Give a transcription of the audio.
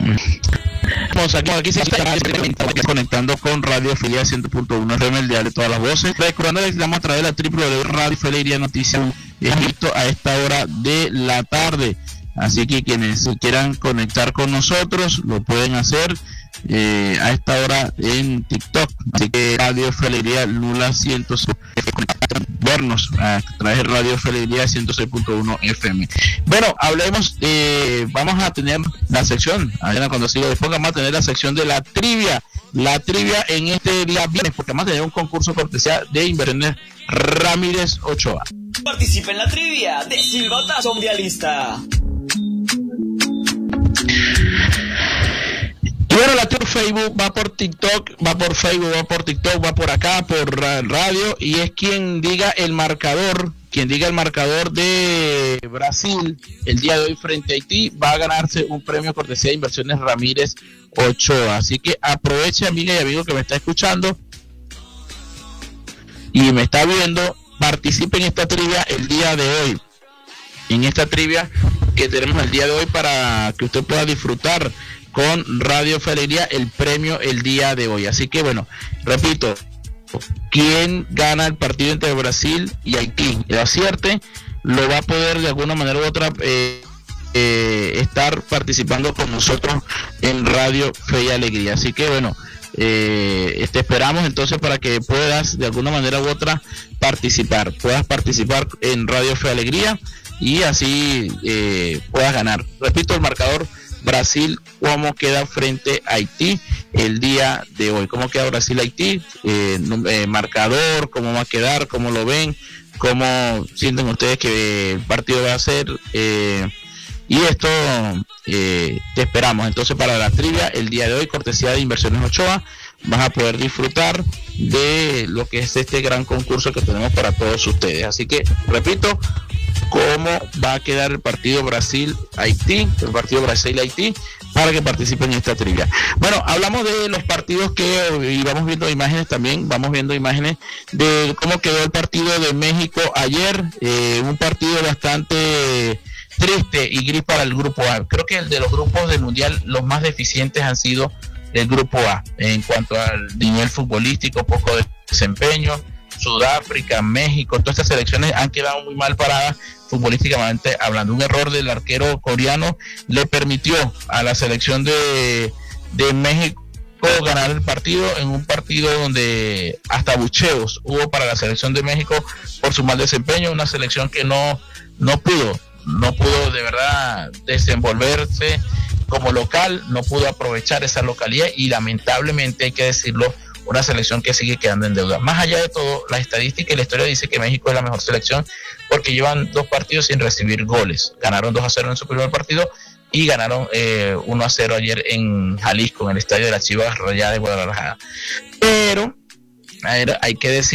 Aquí se está conectando con Radio Filia 100.1 FM, el dial de todas las voces. Recordándoles que vamos a traer la Radio Filia Noticias visto a esta hora de la tarde. Así que quienes quieran conectar con nosotros lo pueden hacer a esta hora en TikTok. Así que Radio Filia Lula 106, vernos a través de Radio Filia 106.1 FM. Bueno, hablemos, vamos a tener la sección, cuando siga después vamos a tener la sección de la trivia en este día viernes, porque vamos a tener un concurso cortesía de Inversiones Ramírez Ochoa. Participa en la trivia de Silbatazo Mundialista. Bueno, la por Facebook, va por TikTok, va por Facebook, va por TikTok, va por acá, por radio, y es quien diga el marcador de Brasil el día de hoy frente a Haití, va a ganarse un premio cortesía de Inversiones Ramírez Ochoa. Así que aproveche, amiga y amigo que me está escuchando y me está viendo, participe en esta trivia el día de hoy, en esta trivia que tenemos el día de hoy, para que usted pueda disfrutar con Radio Filia el premio el día de hoy. Así que bueno, repito, quien gana el partido entre Brasil y Haití, lo acierte, lo va a poder de alguna manera u otra estar participando con nosotros en Radio Fe y Alegría. Así que bueno, te esperamos entonces para que puedas de alguna manera u otra puedas participar en Radio Fe y Alegría y así puedas ganar. Repito el marcador: Brasil, cómo queda frente a Haití el día de hoy. ¿Cómo queda Brasil-Haití? Marcador, cómo va a quedar, cómo lo ven, cómo sienten ustedes que el partido va a ser. Y esto te esperamos entonces para la trivia el día de hoy, cortesía de Inversiones Ochoa. Vas a poder disfrutar de lo que es este gran concurso que tenemos para todos ustedes. Así que, repito, cómo va a quedar el partido Brasil-Haití, para que participen en esta trivia. Bueno, hablamos de los partidos y vamos viendo imágenes también, de cómo quedó el partido de México ayer, un partido bastante triste y gris para el grupo A. Creo que el de los grupos del Mundial, los más deficientes han sido el grupo A, en cuanto al nivel futbolístico, poco de desempeño. Sudáfrica, México, todas estas selecciones han quedado muy mal paradas futbolísticamente hablando. Un error del arquero coreano le permitió a la selección de México ganar el partido, en un partido donde hasta bucheos hubo para la selección de México por su mal desempeño. Una selección que no pudo de verdad desenvolverse como local, no pudo aprovechar esa localidad y lamentablemente, hay que decirlo, una selección que sigue quedando en deuda. Más allá de todo, la estadística y la historia dice que México es la mejor selección porque llevan 2 partidos sin recibir goles. Ganaron 2-0 en su primer partido y ganaron 1-0 ayer en Jalisco, en el estadio de las Chivas Rayadas de Guadalajara. Pero hay que decir